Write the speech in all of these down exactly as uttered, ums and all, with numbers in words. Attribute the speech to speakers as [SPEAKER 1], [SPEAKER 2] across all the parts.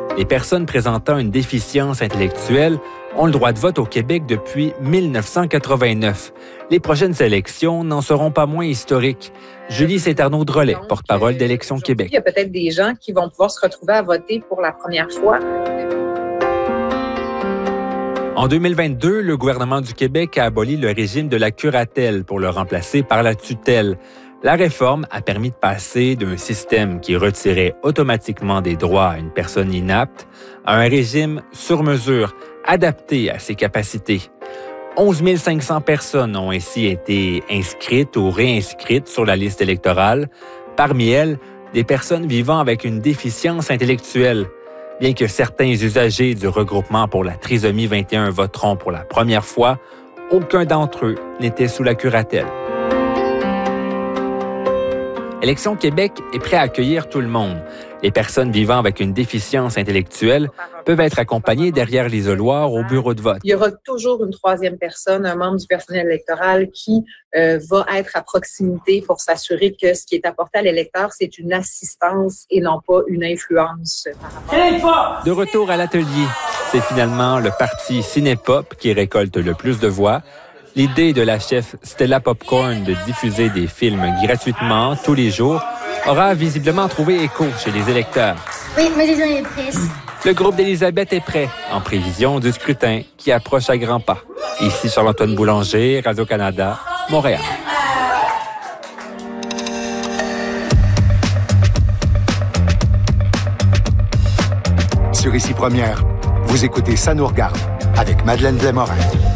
[SPEAKER 1] Les personnes présentant une déficience intellectuelle ont le droit de vote au Québec depuis mille neuf cent quatre-vingt-neuf. Les prochaines élections n'en seront pas moins historiques. Julie Saint-Arnaud-Drolet, porte-parole d'Élections Québec.
[SPEAKER 2] Il y a peut-être des gens qui vont pouvoir se retrouver à voter pour la première fois.
[SPEAKER 1] En deux mille vingt-deux, le gouvernement du Québec a aboli le régime de la curatelle pour le remplacer par la tutelle. La réforme a permis de passer d'un système qui retirait automatiquement des droits à une personne inapte à un régime sur mesure, adapté à ses capacités. onze mille cinq cents personnes ont ainsi été inscrites ou réinscrites sur la liste électorale. Parmi elles, des personnes vivant avec une déficience intellectuelle. Bien que certains usagers du regroupement pour la trisomie vingt et un voteront pour la première fois, aucun d'entre eux n'était sous la curatelle. Élections Québec est prêt à accueillir tout le monde. Les personnes vivant avec une déficience intellectuelle peuvent être accompagnées derrière l'isoloir au bureau de vote.
[SPEAKER 2] Il y aura toujours une troisième personne, un membre du personnel électoral qui euh, va être à proximité pour s'assurer que ce qui est apporté à l'électeur, c'est une assistance et non pas une influence.
[SPEAKER 1] De retour à l'atelier, c'est finalement le parti Cinépop qui récolte le plus de voix. L'idée de la chef Stella Popcorn de diffuser des films gratuitement tous les jours aura visiblement trouvé écho chez les électeurs.
[SPEAKER 3] Oui, ma décision est prise.
[SPEAKER 1] Le groupe d'Élisabeth est prêt, en prévision du scrutin qui approche à grands pas. Ici Charles-Antoine Boulanger, Radio-Canada, Montréal.
[SPEAKER 4] Sur Ici Première, vous écoutez Ça nous regarde avec Madeleine Blais-Morin.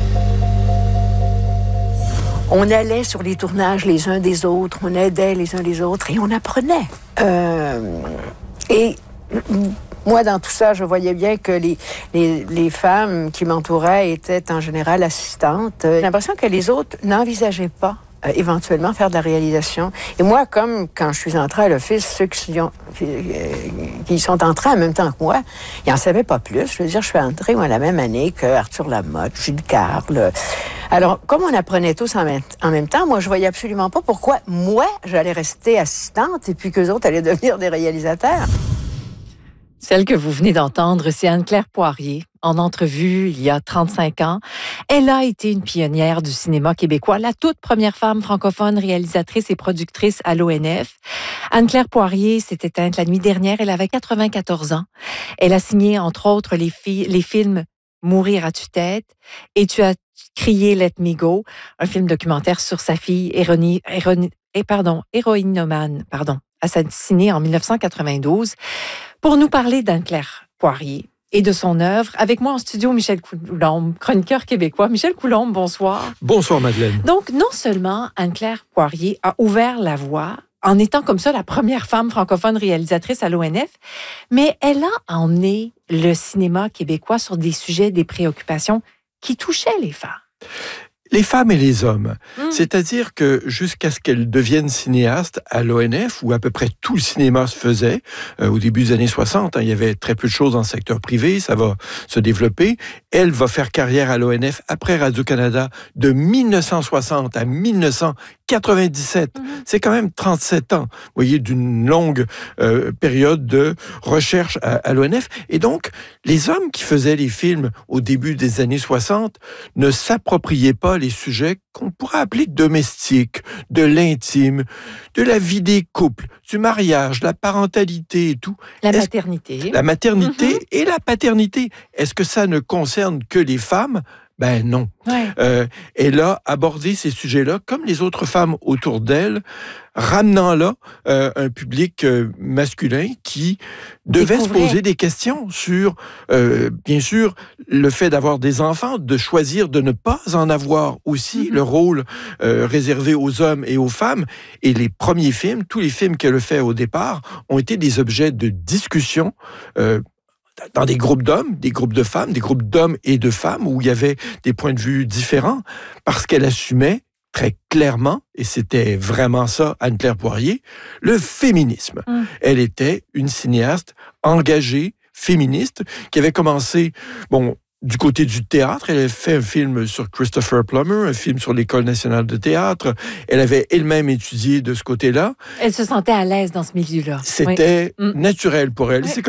[SPEAKER 5] On allait sur les tournages les uns des autres, on aidait les uns les autres et on apprenait. Euh, et moi, dans tout ça, je voyais bien que les, les, les femmes qui m'entouraient étaient en général assistantes. J'ai l'impression que les autres n'envisageaient pas euh, éventuellement faire de la réalisation. Et moi, comme quand je suis entrée à l'office, ceux qui, y ont, qui, qui sont entrés en même temps que moi, ils n'en savaient pas plus. Je veux dire, je suis entrée moi, la même année que Arthur Lamotte, Gilles Carle. Alors, comme on apprenait tous en même, en même temps, moi, je voyais absolument pas pourquoi moi, j'allais rester assistante et puis qu'eux autres allaient devenir des réalisateurs.
[SPEAKER 6] Celle que vous venez d'entendre, c'est Anne-Claire Poirier. En entrevue, il y a trente-cinq ans, elle a été une pionnière du cinéma québécois, la toute première femme francophone réalisatrice et productrice à l'O N F. Anne-Claire Poirier s'est éteinte la nuit dernière, elle avait quatre-vingt-quatorze ans. Elle a signé, entre autres, les, fi- les films Mourir à tue-tête et Tu as crié Let Me Go, un film documentaire sur sa fille Héronie, Héronie, et pardon, héroïnomane, pardon, assassinée en dix-neuf cent quatre-vingt-douze. Pour nous parler d'Anne-Claire Poirier et de son œuvre, avec moi en studio, Michel Coulombe, chroniqueur québécois. Michel Coulombe, bonsoir.
[SPEAKER 7] Bonsoir, Madeleine.
[SPEAKER 6] Donc, non seulement Anne-Claire Poirier a ouvert la voie en étant comme ça la première femme francophone réalisatrice à l'O N F, mais elle a emmené le cinéma québécois sur des sujets, des préoccupations qui touchaient les femmes.
[SPEAKER 7] Les femmes et les hommes.
[SPEAKER 6] Mmh.
[SPEAKER 7] C'est-à-dire que jusqu'à ce qu'elles deviennent cinéastes à l'O N F, où à peu près tout le cinéma se faisait, euh, au début des années soixante, hein, il y avait très peu de choses dans le secteur privé, ça va se développer. Elle va faire carrière à l'O N F après Radio-Canada de dix-neuf cent soixante à dix-neuf cent quatre-vingt-dix-sept. Mmh. C'est quand même trente-sept ans, vous voyez, d'une longue euh, période de recherche à, à l'O N F. Et donc, les hommes qui faisaient les films au début des années soixante ne s'appropriaient pas les sujets qu'on pourrait appeler domestiques, de l'intime, de la vie des couples, du mariage, de la parentalité et tout.
[SPEAKER 6] La
[SPEAKER 7] Est-ce
[SPEAKER 6] maternité.
[SPEAKER 7] La maternité
[SPEAKER 6] Mm-hmm.
[SPEAKER 7] et la paternité. Est-ce que ça ne concerne que les femmes? Ben non.
[SPEAKER 6] Ouais.
[SPEAKER 7] Euh, elle a abordé ces sujets-là, comme les autres femmes autour d'elle, ramenant là euh, un public euh, masculin qui devait
[SPEAKER 6] Découvrait.
[SPEAKER 7] se poser des questions sur, euh, bien sûr, le fait d'avoir des enfants, de choisir de ne pas en avoir aussi, mm-hmm. le rôle euh, réservé aux hommes et aux femmes. Et les premiers films, tous les films qu'elle a fait au départ, ont été des objets de discussion euh, dans des groupes d'hommes, des groupes de femmes, des groupes d'hommes et de femmes, où il y avait des points de vue différents, parce qu'elle assumait très clairement, et c'était vraiment ça, Anne-Claire Poirier, le féminisme. Mm. Elle était une cinéaste engagée, féministe, qui avait commencé, bon, du côté du théâtre. Elle avait fait un film sur Christopher Plummer, un film sur l'École nationale de théâtre. Elle avait elle-même étudié de ce côté-là.
[SPEAKER 6] Elle se sentait à l'aise dans ce milieu-là.
[SPEAKER 7] C'était
[SPEAKER 6] oui.
[SPEAKER 7] naturel pour elle. Oui. C'est